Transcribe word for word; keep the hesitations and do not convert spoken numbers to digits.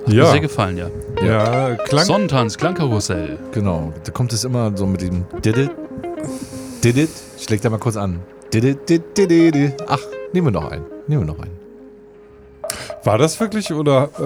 Ja. Sehr gefallen, ja. Ja, Klang. Sonnentanz, Klangkarussell. Genau, da kommt es immer so mit dem Didit, Didit, schlägt da mal kurz an. Didit, Didit, Didit. Ach, nehmen wir noch einen, nehmen wir noch einen. War das wirklich oder